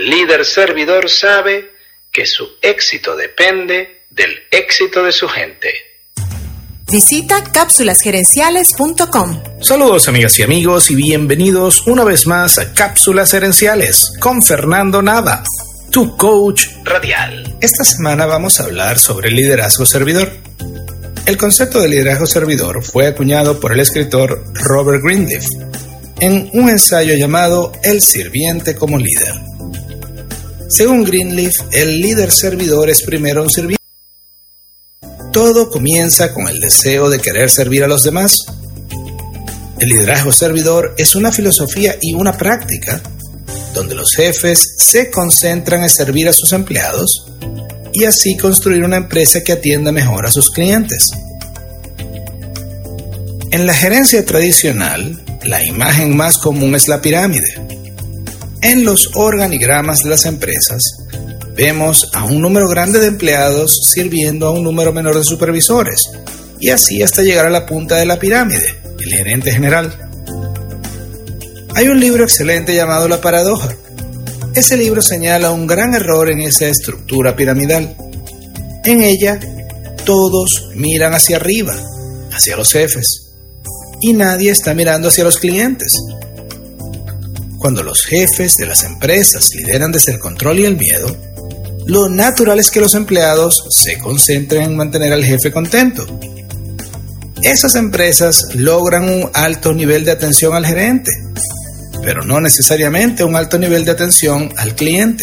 El líder servidor sabe que su éxito depende del éxito de su gente. Visita cápsulasgerenciales.com. Saludos amigas y amigos y bienvenidos una vez más a Cápsulas Gerenciales con Fernando Nava, tu coach radial. Esta semana vamos a hablar sobre el liderazgo servidor. El concepto de liderazgo servidor fue acuñado por el escritor Robert Greenleaf en un ensayo llamado El sirviente como líder. Según Greenleaf, el líder servidor es primero un sirviente. Todo comienza con el deseo de querer servir a los demás. El liderazgo servidor es una filosofía y una práctica donde los jefes se concentran en servir a sus empleados y así construir una empresa que atienda mejor a sus clientes. En la gerencia tradicional, la imagen más común es la pirámide. En los organigramas de las empresas, vemos a un número grande de empleados sirviendo a un número menor de supervisores, y así hasta llegar a la punta de la pirámide, el gerente general. Hay un libro excelente llamado La Paradoja. Ese libro señala un gran error en esa estructura piramidal. En ella, todos miran hacia arriba, hacia los jefes, y nadie está mirando hacia los clientes. Cuando los jefes de las empresas lideran desde el control y el miedo, lo natural es que los empleados se concentren en mantener al jefe contento. Esas empresas logran un alto nivel de atención al gerente, pero no necesariamente un alto nivel de atención al cliente.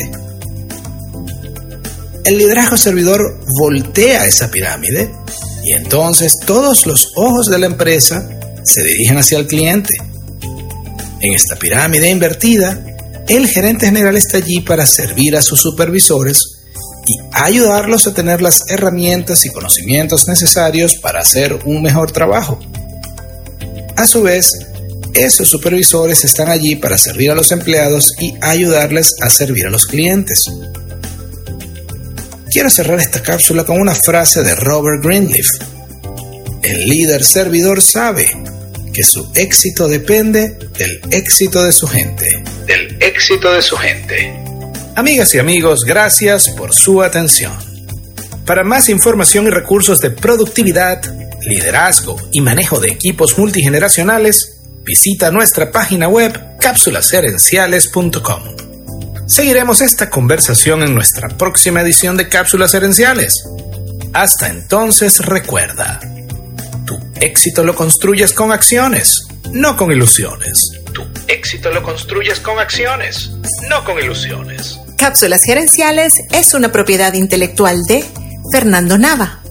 El liderazgo servidor voltea esa pirámide y entonces todos los ojos de la empresa se dirigen hacia el cliente. En esta pirámide invertida, el gerente general está allí para servir a sus supervisores y ayudarlos a tener las herramientas y conocimientos necesarios para hacer un mejor trabajo. A su vez, esos supervisores están allí para servir a los empleados y ayudarles a servir a los clientes. Quiero cerrar esta cápsula con una frase de Robert Greenleaf. El líder servidor sabe que su éxito depende del éxito de su gente. Del éxito de su gente. Amigas y amigos, gracias por su atención. Para más información y recursos de productividad, liderazgo y manejo de equipos multigeneracionales, visita nuestra página web cápsulasgerenciales.com. Seguiremos esta conversación en nuestra próxima edición de Cápsulas Gerenciales. Hasta entonces recuerda, tu éxito lo construyes con acciones, no con ilusiones. Tu éxito lo construyes con acciones, no con ilusiones. Cápsulas Gerenciales es una propiedad intelectual de Fernando Nava.